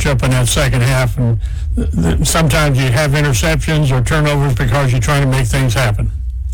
switch up in that second half, and sometimes you have interceptions or turnovers because you're trying to make things happen.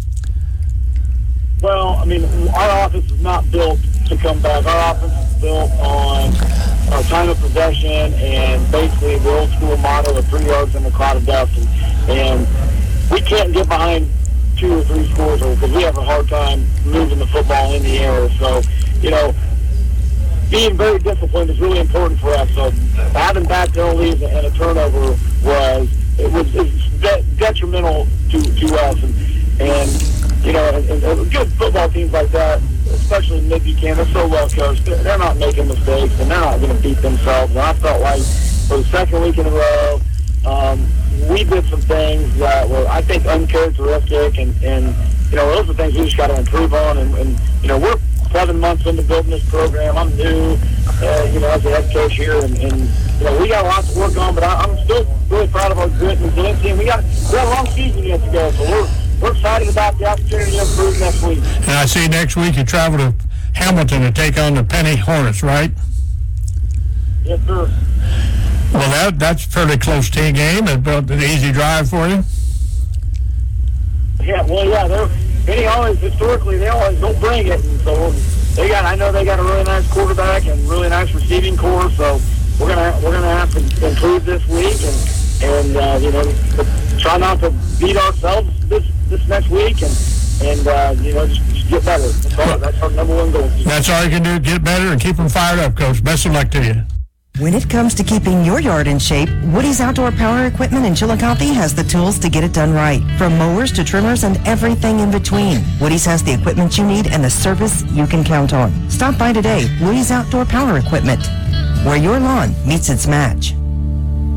Well, I mean, our offense is not built to come back. Our offense is built on our time of possession and basically the old school motto of 3 yards in the cloud of dust. And we can't get behind 2 or 3 scores because we have a hard time moving the football in the air. So, you know, being very disciplined is really important for us. So having bad penalties and a turnover was detrimental to us. And you know, and good football teams like that, especially in Mid-Buchanan, they're so well coached. They're not making mistakes, and they're not going to beat themselves. And I felt like for the second week in a row, we did some things that were, I think, uncharacteristic, and you know, those are things we just got to improve on. And you know, we're 7 months into building this program. I'm new, you know, as a head coach here, and you know, we got a lot to work on. But I'm still really proud of our grit and resiliency. And we got a long season yet to go, so we're excited about the opportunity to improve next week. And I see next week you travel to Hamilton to take on the Penny Hornets, right? Yes, sir. Well, that's a fairly close team game. It's built an easy drive for you. Yeah, well, yeah, Penny always, historically, they always don't bring it. And so I know they got a really nice quarterback and really nice receiving core. So we're gonna have to improve this week and you know, try not to beat ourselves this next week and you know, just get better. That's our number one goal. That's all you can do, get better and keep them fired up, Coach. Best of luck to you. When it comes to keeping your yard in shape, Woody's Outdoor Power Equipment in Chillicothe has the tools to get it done right. From mowers to trimmers and everything in between, Woody's has the equipment you need and the service you can count on. Stop by today. Woody's Outdoor Power Equipment, where your lawn meets its match.